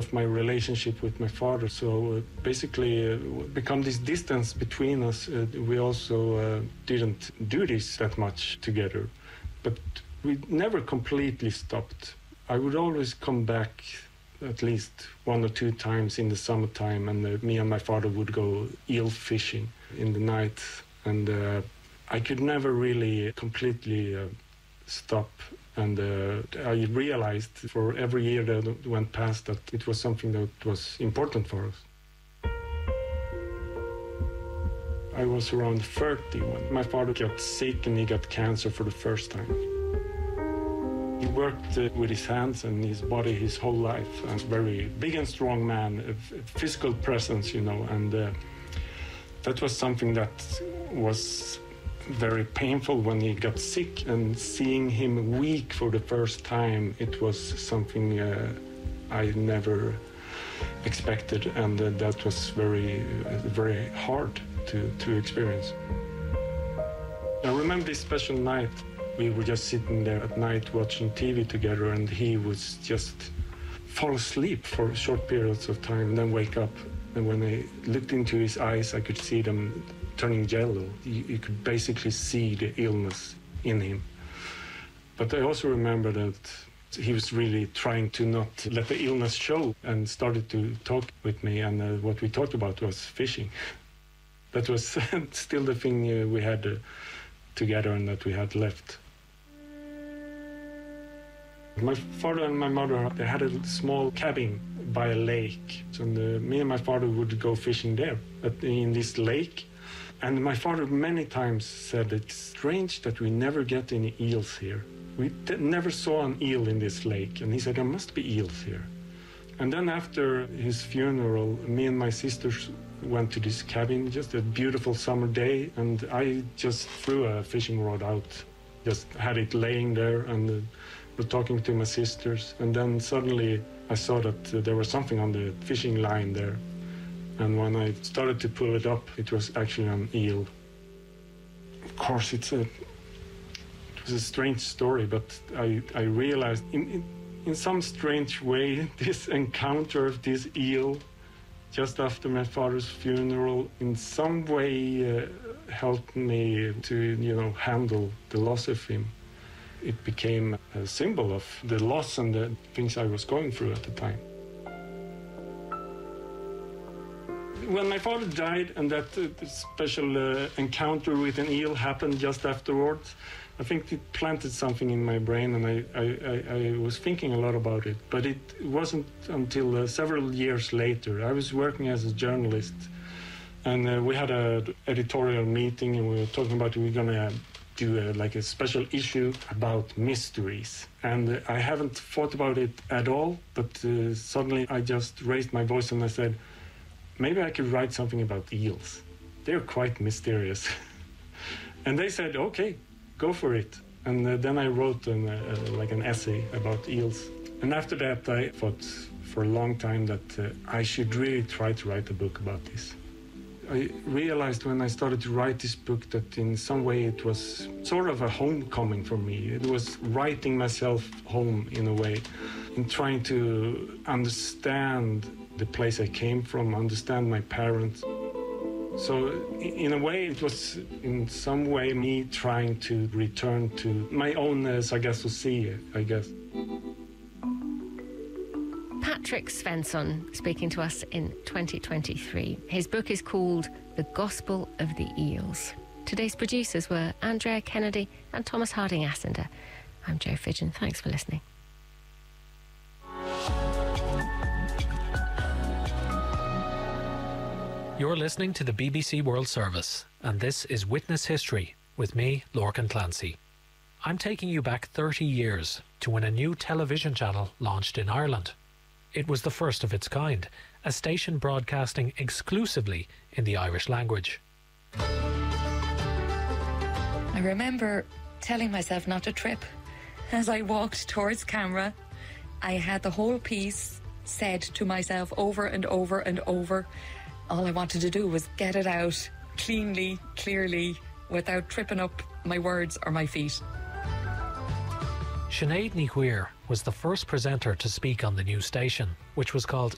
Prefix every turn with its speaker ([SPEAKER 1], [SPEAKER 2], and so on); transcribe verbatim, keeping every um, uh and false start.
[SPEAKER 1] of my relationship with my father. So uh, basically, uh, become this distance between us. Uh, we also uh, didn't do this that much together, but we never completely stopped. I would always come back at least one or two times in the summertime, and uh, me and my father would go eel fishing in the night, and uh, I could never really completely uh, stop. And uh, I realized for every year that went past that it was something that was important for us. I was around thirty when my father got sick and he got cancer for the first time. He worked uh, with his hands and his body his whole life. A very big and strong man, a physical presence, you know, and uh, that was something that was very painful when he got sick, and seeing him weak for the first time, it was something uh, I never expected, and uh, that was very, uh, very hard to, to experience. I remember this special night. We were just sitting there at night watching T V together, and he was just fall asleep for short periods of time and then wake up. And when I looked into his eyes, I could see them turning yellow. You, you could basically see the illness in him. But I also remember that he was really trying to not let the illness show, and started to talk with me, and uh, what we talked about was fishing. That was still the thing uh, we had uh, together and that we had left. My father and my mother, they had a small cabin by a lake. So the, me and my father would go fishing there, at, in this lake. And my father many times said, it's strange that we never get any eels here. We t- never saw an eel in this lake. And he said, there must be eels here. And then after his funeral, me and my sisters went to this cabin, just a beautiful summer day. And I just threw a fishing rod out, just had it laying there, and uh, was talking to my sisters. And then suddenly I saw that uh, there was something on the fishing line there. And when I started to pull it up, it was actually an eel. Of course, it's a, it was a strange story, but I, I realized in, in, in some strange way, this encounter of this eel just after my father's funeral in some way uh, helped me to, you know, handle the loss of him. It became a symbol of the loss and the things I was going through at the time. When my father died and that uh, special uh, encounter with an eel happened just afterwards, I think it planted something in my brain, and I, I, I, I was thinking a lot about it. But it wasn't until uh, several years later. I was working as a journalist, and uh, we had an editorial meeting, and we were talking about we were going to do a, like a special issue about mysteries. And uh, I haven't thought about it at all, but uh, suddenly I just raised my voice and I said, maybe I could write something about eels. They're quite mysterious. And they said, okay, go for it. And uh, then I wrote an, uh, like an essay about eels. And after that, I thought for a long time that uh, I should really try to write a book about this. I realized when I started to write this book that in some way it was sort of a homecoming for me. It was writing myself home in a way, and trying to understand the place I came from, understand my parents. So in a way, it was in some way me trying to return to my own uh, Sargasso Sea, I guess.
[SPEAKER 2] Patrik Svensson speaking to us in twenty twenty-three. His book is called The Gospel of the Eels. Today's producers were Andrea Kennedy and Thomas Harding-Assender. I'm Jo Fidgen. Thanks for listening.
[SPEAKER 3] You're listening to the B B C World Service, and this is Witness History with me, Lorcan Clancy. I'm taking you back thirty years to when a new television channel launched in Ireland. It was the first of its kind, a station broadcasting exclusively in the Irish language.
[SPEAKER 4] I remember telling myself not to trip. As I walked towards camera, I had the whole piece said to myself over and over and over. All I wanted to do was get it out cleanly, clearly, without tripping up my words or my feet.
[SPEAKER 3] Sinead Ní Chiaoir was the first presenter to speak on the new station, which was called